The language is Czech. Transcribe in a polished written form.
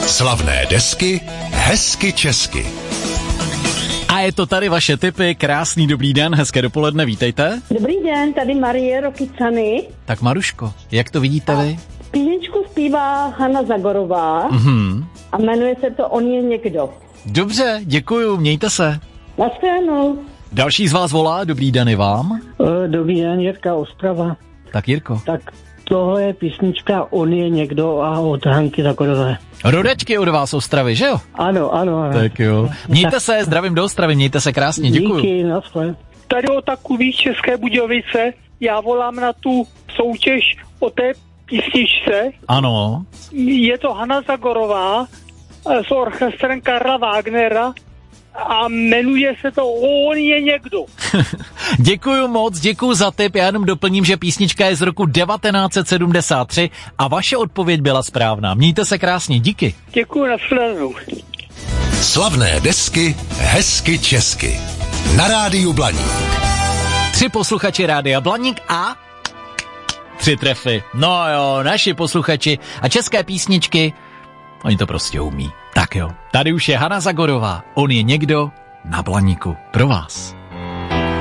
Slavné desky, hezky česky. A je to tady vaše tipy. Krásný dobrý den, hezké dopoledne, vítejte. Dobrý den, tady Marie Rokycany. Tak Maruško, jak to vidíte vy? Písničku zpívá Hana Zagorová a jmenuje se to On je někdo. Dobře, děkuju, mějte se. Naschledanou. Další z vás volá, dobrý den i vám. Dobrý den, Jirka Ostrava. Tak Jirko. Tak tohle je písnička On je někdo a od Hanky Zakorové. Rodačky od vás Ostravy, že jo? Ano. Tak jo. Mějte se, zdravím do Ostravy, mějte se krásně, děkuju. Díky, naschle. Tady o takový České Budějovice, já volám na tu soutěž o té písničce. Ano. Je to Hana Zagorová s orchestrem Karla Wagnera a jmenuje se to On je někdo. Děkuju moc, děkuju za tip, já jenom doplním, že písnička je z roku 1973 a vaše odpověď byla správná. Mějte se krásně, díky. Děkuju, nashledanou. Slavné desky, hezky česky. Na rádiu Blaník. 3 posluchači Rádia Blaník a 3 trefy. No jo, naši posluchači a české písničky, oni to prostě umí. Tak jo, tady už je Hana Zagorová, On je někdo na Blaníku pro vás.